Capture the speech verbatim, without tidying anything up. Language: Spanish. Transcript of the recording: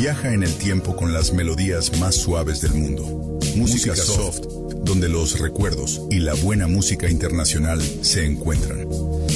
Viaja en el tiempo con las melodías más suaves del mundo. Música soft, donde los recuerdos y la buena música internacional se encuentran.